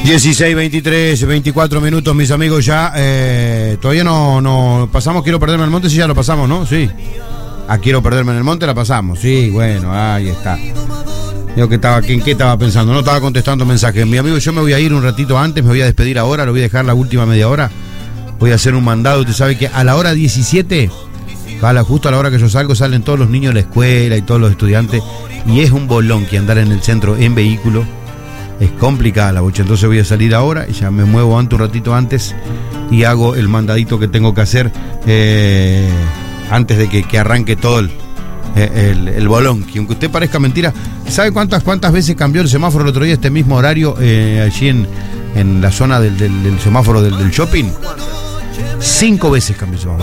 16, 23, 24 minutos, mis amigos, ya. Todavía no pasamos Quiero Perderme en el Monte, sí, ya lo pasamos, ¿no? Sí. A Quiero Perderme en el Monte la pasamos, sí, bueno, ahí está. Yo que estaba, ¿en qué estaba pensando? No estaba contestando mensajes. Mi amigo, yo me voy a ir un ratito antes, me voy a despedir ahora, lo voy a dejar la última media hora. Voy a hacer un mandado, usted sabe que a la hora 17, justo a la hora que yo salgo, salen todos los niños de la escuela y todos los estudiantes, y es un bolón que andar en el centro en vehículo. Es complicada la bocha, entonces voy a salir ahora y ya me muevo un ratito antes y hago el mandadito que tengo que hacer antes de que arranque todo el bolón. Que aunque usted parezca mentira, ¿sabe cuántas veces cambió el semáforo el otro día, este mismo horario, allí en la zona del semáforo del shopping? 5 veces cambió el semáforo.